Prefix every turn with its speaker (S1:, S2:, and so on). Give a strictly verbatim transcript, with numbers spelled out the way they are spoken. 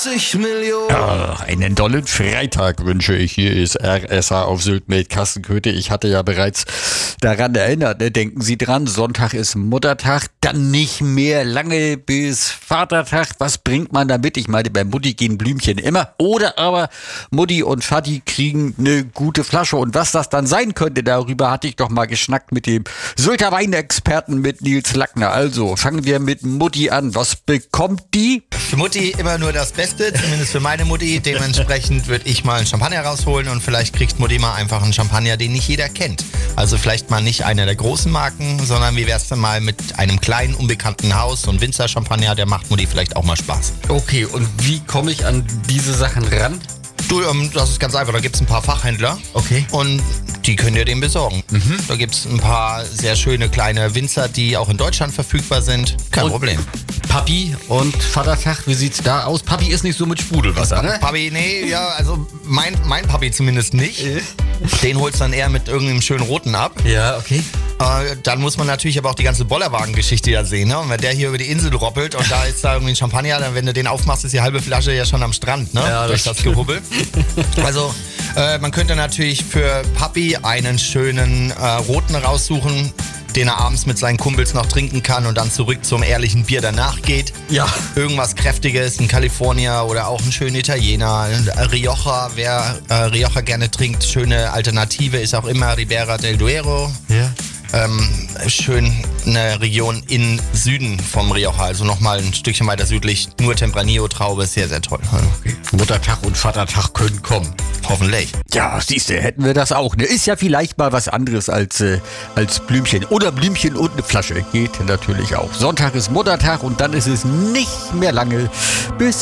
S1: Millionen.
S2: Ja, einen dollen Freitag wünsche ich. Hier ist R S A auf Sylt mit Carsten Köthe. Ich hatte ja bereits daran erinnert, ne? Denken Sie dran, Sonntag ist Muttertag, dann nicht mehr lange bis Vatertag. Was bringt man damit? Ich meine, bei Mutti gehen Blümchen immer. Oder aber Mutti und Vati kriegen eine gute Flasche. Und was das dann sein könnte, darüber hatte ich doch mal geschnackt mit dem Sylter Weinexperten, mit Nils Lackner. Also, fangen wir mit Mutti an. Was bekommt die?
S3: Für Mutti immer nur das Beste, zumindest für meine Mutti. Dementsprechend würde ich mal einen Champagner rausholen und vielleicht kriegt Mutti mal einfach einen Champagner, den nicht jeder kennt. Also vielleicht mal nicht einer der großen Marken, sondern wie wär's denn mal mit einem kleinen, unbekannten Haus, so ein Winzer-Champagner, der macht Mutti vielleicht auch mal Spaß.
S2: Okay, und wie komme ich an diese Sachen ran?
S3: Du, ähm, das ist ganz einfach, da gibt es ein paar Fachhändler.
S2: Okay.
S3: Und die können dir den besorgen. Mhm. Da gibt es ein paar sehr schöne kleine Winzer, die auch in Deutschland verfügbar sind. Kein
S2: und
S3: Problem.
S2: Papi und Vatertag, wie sieht's da aus? Papi ist nicht so mit Sprudelwasser, ne?
S3: Papi, nee, ja, also mein, mein Papi zumindest nicht.
S2: Äh.
S3: Den holst dann eher mit irgendeinem schönen Roten ab.
S2: Ja, okay.
S3: Äh, dann muss man natürlich aber auch die ganze Bollerwagen-Geschichte ja sehen, ne? Und wenn der hier über die Insel roppelt und da ist da irgendwie ein Champagner, dann wenn du den aufmachst, ist die halbe Flasche ja schon am Strand, ne?
S2: Ja,
S3: durch
S2: das
S3: das Gehubbel. Also äh, man könnte natürlich für Papi einen schönen äh, Roten raussuchen, den er abends mit seinen Kumpels noch trinken kann und dann zurück zum ehrlichen Bier danach geht.
S2: Ja.
S3: Irgendwas Kräftiges, ein California oder auch einen schönen Italiener, ein Rioja, wer äh, Rioja gerne trinkt, schöne Alternative ist auch immer Ribera del Duero.
S2: Ja.
S3: Ähm, schön eine Region im Süden vom Rioja, also nochmal ein Stückchen weiter südlich, nur Tempranillo-Traube, sehr, sehr toll.
S2: Okay. Muttertag und Vatertag können kommen.
S3: Hoffentlich.
S2: Ja, siehste, hätten wir das auch. Ne? Ist ja vielleicht mal was anderes als, äh, als Blümchen. Oder Blümchen und eine Flasche. Geht natürlich auch. Sonntag ist Muttertag und dann ist es nicht mehr lange bis